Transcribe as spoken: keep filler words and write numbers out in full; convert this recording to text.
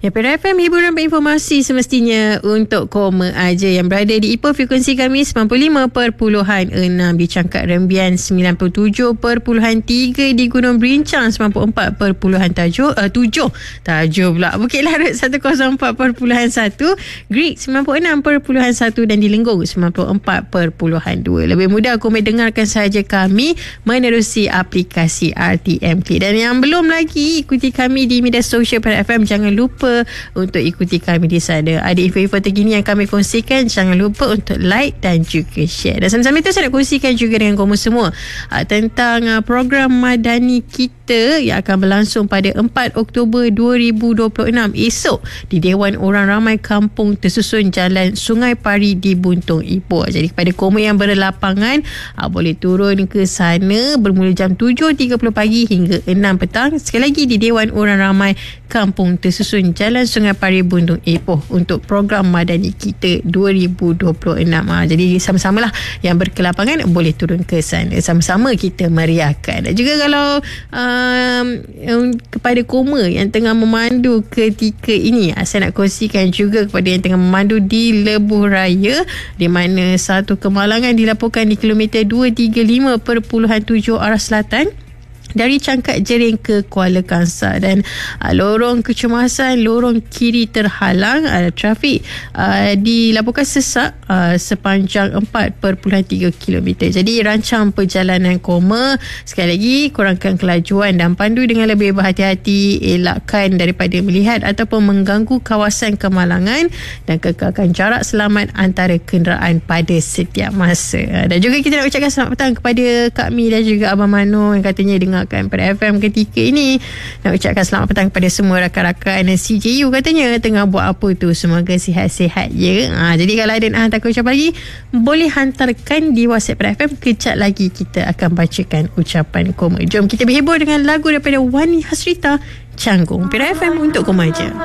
Ya, Pera F M, hiburan berinformasi semestinya untuk koma aja yang berada di Ipoh. Frekuensi kami sembilan puluh lima perpuluhan enam, di Cangkat Rembian sembilan puluh tujuh perpuluhan tiga, di Gunung Berincang sembilan puluh empat perpuluhan tujuh, Tajuk pula, Bukit Larut seratus empat perpuluhan satu, Greek sembilan puluh enam perpuluhan satu dan di Lenggong sembilan puluh empat perpuluhan dua. Lebih mudah kau dengarkan sahaja kami menerusi aplikasi R T M K. Dan yang belum lagi ikuti kami di media sosial Pera F M, jangan lupa untuk ikuti kami di sana. Ada info-info terkini yang kami kongsikan, jangan lupa untuk like dan juga share. Dan sama-sama itu saya nak kongsikan juga dengan kamu semua uh, tentang uh, program Madani kita yang akan berlangsung pada empat Oktober dua ribu dua puluh enam esok di Dewan Orang Ramai Kampung Tersusun Jalan Sungai Pari di Buntung Ipoh. Jadi kepada kamu yang berlapangan, uh, boleh turun ke sana bermula jam tujuh tiga puluh pagi hingga enam petang. Sekali lagi di Dewan Orang Ramai Kampung Tersusun Jalan Sungai Pari Buntung Ipoh untuk program Madani kita dua ribu dua puluh enam. Ha, jadi sama-samalah yang berkelapangan boleh turun ke sana, sama-sama kita meriahkan. Dan juga kalau um, kepada koma yang tengah memandu ketika ini, saya nak kongsikan juga kepada yang tengah memandu di Lebuh Raya, di mana satu kemalangan dilaporkan di kilometer dua tiga lima perpuluhan tujuh arah selatan dari Cangkat Jering ke Kuala Kangsar, dan uh, lorong kecemasan lorong kiri terhalang. Uh, trafik uh, dilaporkan sesak uh, sepanjang empat perpuluhan tiga kilometer. Jadi rancang perjalanan koma, sekali lagi kurangkan kelajuan dan pandu dengan lebih berhati-hati, elakkan daripada melihat ataupun mengganggu kawasan kemalangan dan kekalkan jarak selamat antara kenderaan pada setiap masa. Uh, dan juga kita nak ucapkan selamat petang kepada Kak Mi dan juga Abang Mano yang katanya dengar Pera F M ketika ini. Nak ucapkan selamat petang kepada semua rakan-rakan C J U, katanya tengah buat apa tu, semoga sihat-sihat ya. Ha, jadi kalau ada nak hantar ucapan lagi, boleh hantarkan di WhatsApp Pera F M. Kejap lagi kita akan bacakan ucapan koma. Jom kita berhibur dengan lagu daripada Wani Hasrita, Canggung. Pera F M untuk koma je.